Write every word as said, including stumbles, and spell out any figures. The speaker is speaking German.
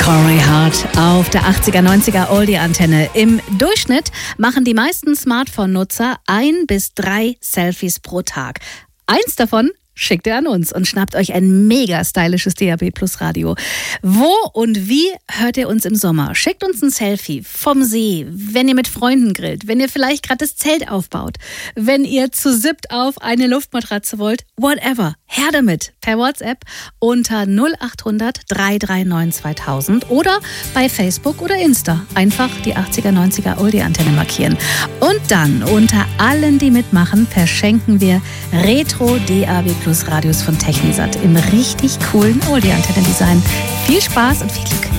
Corey Hart auf der achtziger, neunziger Oldie-Antenne. Im Durchschnitt machen die meisten Smartphone-Nutzer ein bis drei Selfies pro Tag. Eins davon schickt ihr an uns und schnappt euch ein mega stylisches D A B Plus Radio. Wo und wie hört ihr uns im Sommer? Schickt uns ein Selfie vom See, wenn ihr mit Freunden grillt, wenn ihr vielleicht gerade das Zelt aufbaut, wenn ihr zu siebt auf eine Luftmatratze wollt, whatever. Her damit per WhatsApp unter null acht hundert, drei drei neun, zweitausend oder bei Facebook oder Insta einfach die achtziger, neunziger Oldie-Antenne markieren. Und dann unter allen, die mitmachen, verschenken wir Retro D A B Plus Radios von Technisat im richtig coolen Oldie-Antenne-Design. Viel Spaß und viel Glück!